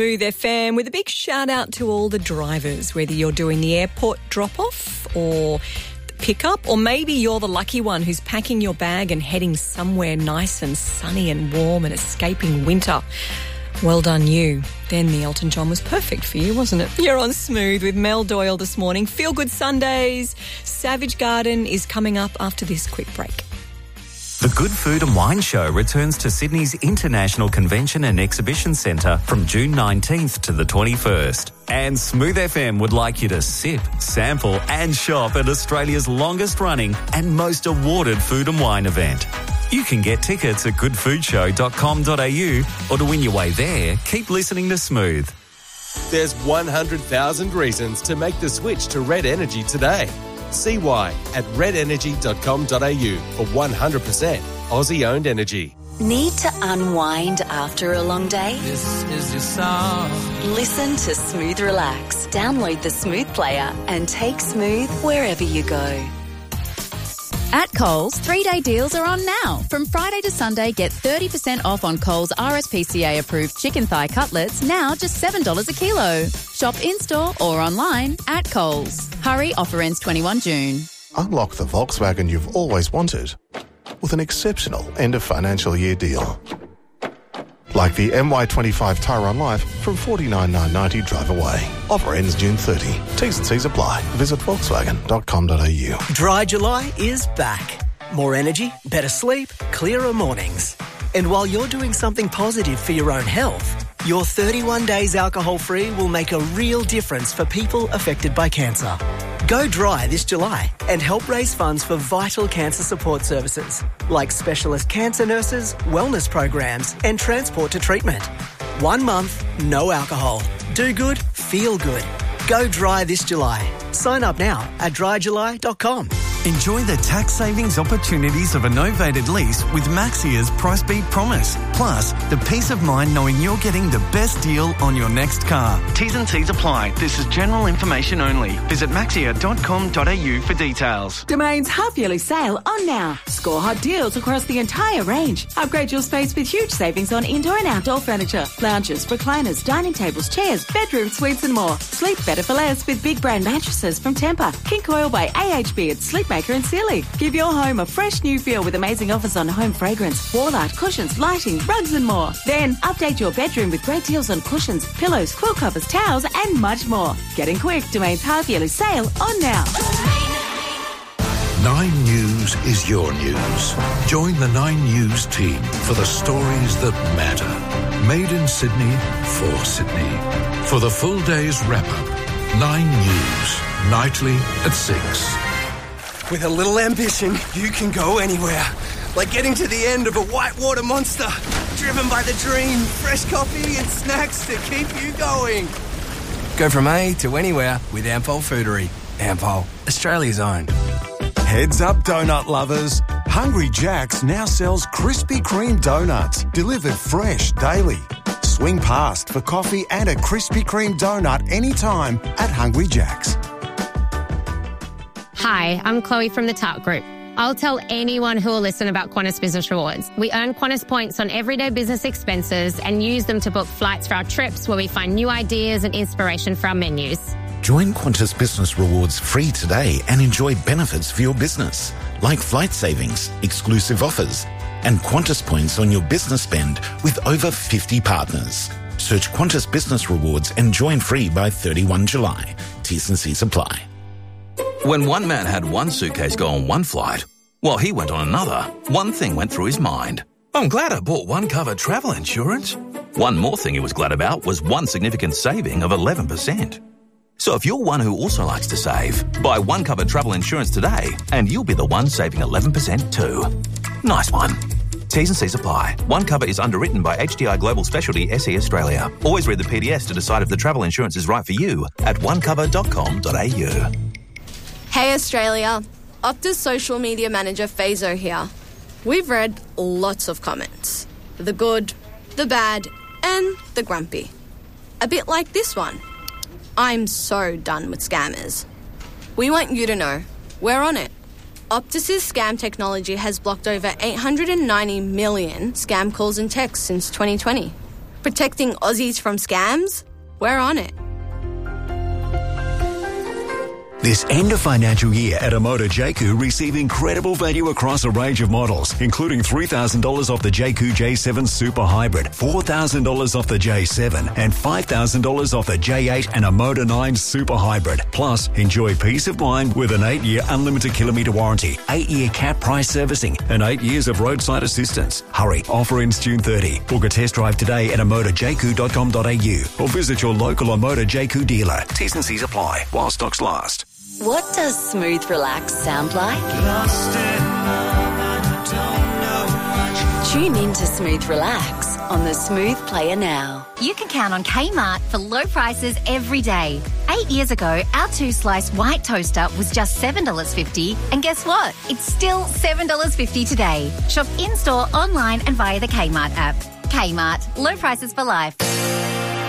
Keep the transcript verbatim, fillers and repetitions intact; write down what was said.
Smooth F M with a big shout out to all the drivers, whether you're doing the airport drop-off or the pickup, or maybe you're the lucky one who's packing your bag and heading somewhere nice and sunny and warm and escaping winter. Well done you. Then the Elton John was perfect for you, wasn't it? You're on Smooth with Mel Doyle this morning. Feel Good Sundays. Savage Garden is coming up after this quick break. The Good Food and Wine Show returns to Sydney's International Convention and Exhibition Centre from June nineteenth to the twenty-first. And Smooth F M would like you to sip, sample and shop at Australia's longest running and most awarded food and wine event. You can get tickets at good food show dot com dot a u, or to win your way there, keep listening to Smooth. There's one hundred thousand reasons to make the switch to Red Energy today. See why at red energy dot com dot a u for one hundred percent Aussie-owned energy. Need to unwind after a long day? This is your song. Listen to Smooth Relax. Download the Smooth player and take Smooth wherever you go. At Coles, three-day deals are on now. From Friday to Sunday, get thirty percent off on Coles R S P C A-approved chicken thigh cutlets, now just seven dollars a kilo. Shop in-store or online at Coles. Hurry, offer ends twenty-first of June. Unlock the Volkswagen you've always wanted with an exceptional end-of-financial year deal. Like the M Y twenty-five Tyron Life from forty-nine thousand nine hundred ninety dollars drive away. Offer ends June thirtieth. T's and C's apply. Visit volkswagen dot com dot a u. Dry July is back. More energy, better sleep, clearer mornings. And while you're doing something positive for your own health, your thirty-one days alcohol-free will make a real difference for people affected by cancer. Go dry this July and help raise funds for vital cancer support services like specialist cancer nurses, wellness programs and transport to treatment. One month, no alcohol. Do good, feel good. Go dry this July. Sign up now at dry july dot com. Enjoy the tax savings opportunities of a novated lease with Maxia's Price Beat Promise. Plus, the peace of mind knowing you're getting the best deal on your next car. T's and C's apply. This is general information only. Visit maxia dot com dot a u for details. Domain's half-yearly sale on now. Score hot deals across the entire range. Upgrade your space with huge savings on indoor and outdoor furniture, lounges, recliners, dining tables, chairs, bedroom suites and more. Sleep better for less with big brand mattresses from Tempur, King Coil by A H B at Sleepmaker and Sealy. Give your home a fresh new feel with amazing offers on home fragrance, wall art, cushions, lighting, rugs and more. Then update your bedroom with great deals on cushions, pillows, quilt covers, towels and much more. Getting quick, Domain's half-yearly sale on now. Nine News is your news. Join the Nine News team for the stories that matter. Made in Sydney, for Sydney. For the full day's wrap-up, Nine News, nightly at six. With a little ambition, you can go anywhere. Like getting to the end of a whitewater monster. Driven by the dream, fresh coffee and snacks to keep you going. Go from A to anywhere with Ampol Foodery. Ampol, Australia's own. Heads up, donut lovers. Hungry Jack's now sells Krispy Kreme donuts, delivered fresh daily. Swing past for coffee and a Krispy Kreme donut anytime at Hungry Jack's. Hi, I'm Chloe from the Tart Group. I'll tell anyone who will listen about Qantas Business Rewards. We earn Qantas points on everyday business expenses and use them to book flights for our trips where we find new ideas and inspiration for our menus. Join Qantas Business Rewards free today and enjoy benefits for your business, like flight savings, exclusive offers, and Qantas points on your business spend with over fifty partners. Search Qantas Business Rewards and join free by thirty-first of July. T's and C's apply. When one man had one suitcase go on one flight, while he went on another, one thing went through his mind. I'm glad I bought one cover travel insurance. One more thing he was glad about was one significant saving of eleven percent. So if you're one who also likes to save, buy one cover travel insurance today and you'll be the one saving eleven percent too. Nice one. T's and C's apply. One cover is underwritten by H D I Global Specialty S E Australia. Always read the P D S to decide if the travel insurance is right for you at one cover dot com dot a u. Hey Australia, Optus social media manager Fazo here. We've read lots of comments. The good, the bad, and the grumpy. A bit like this one. I'm so done with scammers. We want you to know, we're on it. Optus's scam technology has blocked over eight hundred ninety million scam calls and texts since twenty twenty. Protecting Aussies from scams? We're on it. This end of financial year at Amoda Jayco, receive incredible value across a range of models, including three thousand dollars off the Jayco J seven Super Hybrid, four thousand dollars off the J seven, and five thousand dollars off the J eight and Amoda nine Super Hybrid. Plus, enjoy peace of mind with an eight-year unlimited kilometre warranty, eight-year cap price servicing, and eight years of roadside assistance. Hurry, offer ends June thirtieth. Book a test drive today at amoda jayco dot com dot a u or visit your local Amoda Jayco dealer. T's and C's apply while stocks last. What does smooth relax sound like? Lost in love, I don't know much. Tune in to Smooth Relax on the Smooth Player now. You can count on Kmart for low prices every day. Eight years ago, our two-slice white toaster was just seven dollars fifty, and guess what? It's still seven dollars fifty today. Shop in-store, online and via the Kmart app. Kmart, low prices for life.